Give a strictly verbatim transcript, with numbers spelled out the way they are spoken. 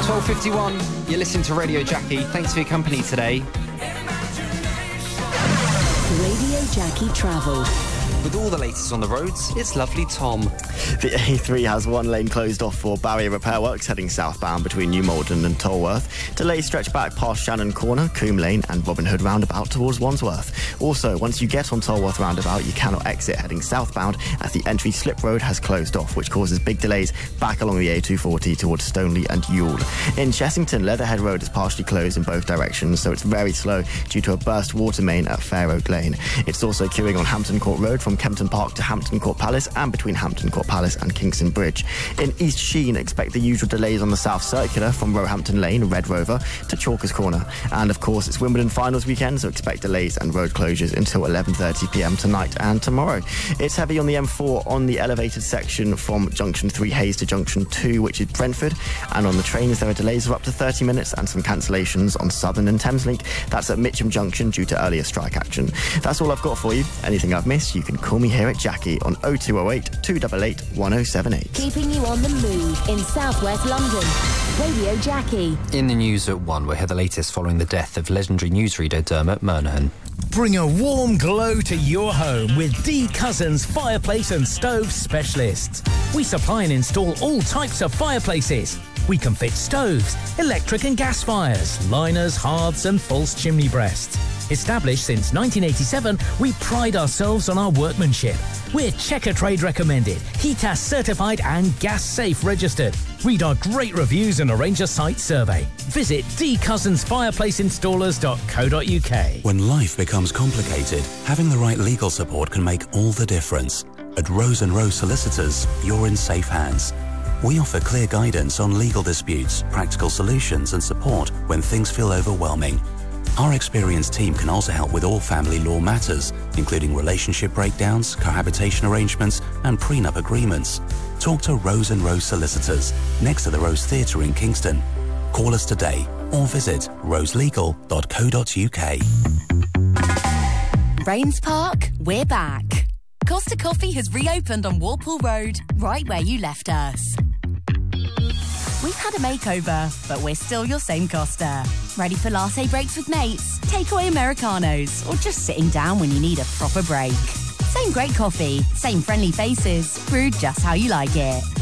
twelve fifty-one, you're listening to Radio Jackie. Thanks for your company today. Radio Jackie Travel. With all the latest on the roads, it's lovely Tom. The A three has one lane closed off for barrier repair works heading southbound between New Malden and Tolworth. Delays stretch back past Shannon Corner, Coombe Lane and Robin Hood roundabout towards Wandsworth. Also, once you get on Tolworth roundabout, you cannot exit heading southbound as the entry slip road has closed off, which causes big delays back along the A two forty towards Stoneleigh and Ewell. In Chessington, Leatherhead Road is partially closed in both directions, so it's very slow due to a burst water main at Fair Oak Lane. It's also queuing on Hampton Court Road from Kempton Park to Hampton Court Palace and between Hampton Court Palace and Kingston Bridge. In East Sheen, expect the usual delays on the South Circular from Roehampton Lane, Red Rover, to Chalkers Corner. And of course, it's Wimbledon finals weekend, so expect delays and road closures until eleven thirty p m tonight and tomorrow. It's heavy on the M four on the elevated section from Junction three Hayes to Junction two, which is Brentford. And on the trains, there are delays of up to thirty minutes and some cancellations on Southern and Thameslink. That's at Mitcham Junction due to earlier strike action. That's all I've got for you. Anything I've missed, you can call me here at Jackie on oh two oh eight, two eight eight, one oh seven eight. Keeping you on the move in southwest London. Radio Jackie. In the news at one, we'll hear the latest following the death of legendary newsreader Dermot Murnaghan. Bring a warm glow to your home with D Cousins Fireplace and Stove Specialists. We supply and install all types of fireplaces. We can fit stoves, electric and gas fires, liners, hearths and false chimney breasts. Established since nineteen eighty-seven, we pride ourselves on our workmanship. We're Checker Trade recommended, HETAS certified and gas safe registered. Read our great reviews and arrange a site survey. Visit d cousins fireplace installers dot co dot u k. When life becomes complicated, having the right legal support can make all the difference. At Rose and Rose Solicitors, you're in safe hands. We offer clear guidance on legal disputes, practical solutions and support when things feel overwhelming. Our experienced team can also help with all family law matters, including relationship breakdowns, cohabitation arrangements and prenup agreements. Talk to Rose and Rose Solicitors, next to the Rose Theatre in Kingston. Call us today or visit rose legal dot co dot u k. Rains Park, we're back. Costa Coffee has reopened on Walpole Road, right where you left us. We've had a makeover, but we're still your same Costa. Ready for latte breaks with mates, takeaway Americanos, or just sitting down when you need a proper break. Same great coffee, same friendly faces, brewed just how you like it.